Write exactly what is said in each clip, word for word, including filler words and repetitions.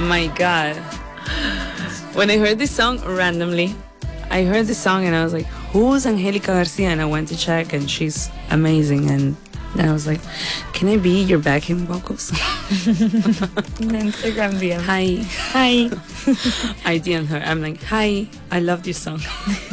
My God. When I heard this song randomly, I heard this song and I was like, who's Angelica Garcia? And I went to check and she's amazing. And then I was like, can I be your backing vocals? Instagram D M. Hi. Hi. I D M'd her. I'm like, hi, I love this song.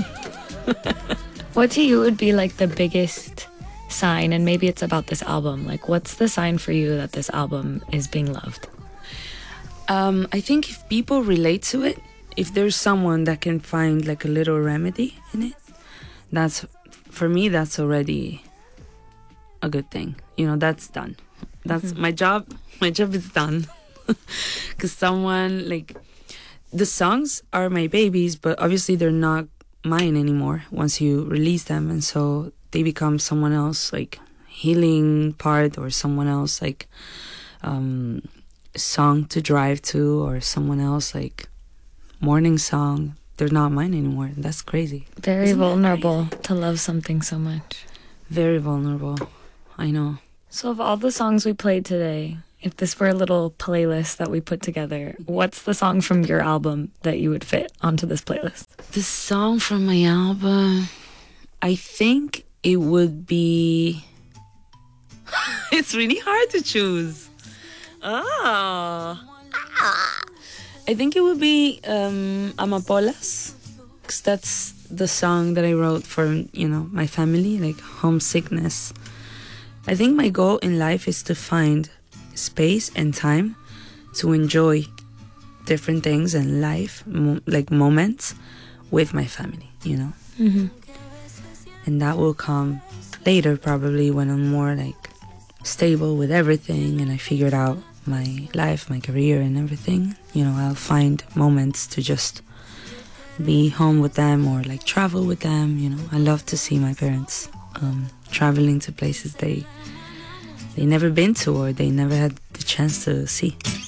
What to you would be like the biggest sign, and maybe it's about this album, like what's the sign for you that this album is being loved? Um, I think if people relate to it, if there's someone that can find like a little remedy in it, that's, for me, that's already a good thing. You know, that's done. That's mm-hmm. my job. My job is done. Because someone, like, the songs are my babies, but obviously they're not mine anymore once you release them. And so they become someone else, like, healing part, or someone else, like, um... song to drive to, or someone else, like morning song. They're not mine anymore. That's crazy. Very Isn't vulnerable to love something so much. Very vulnerable. I know. So of all the songs we played today, if this were a little playlist that we put together, what's the song from your album that you would fit onto this playlist? The song from my album, I think it would be it's really hard to choose. Oh. I think it would be um, Amapolas, because that's the song that I wrote for, you know, my family, like homesickness. I think my goal in life is to find space and time to enjoy different things in life, mo- like moments with my family, you know. Mm-hmm. And that will come later, probably, when I'm more like stable with everything and I figured out my life, my career and everything. You know, I'll find moments to just be home with them or like travel with them. You know, I love to see my parents um, traveling to places they they never been to or they never had the chance to see.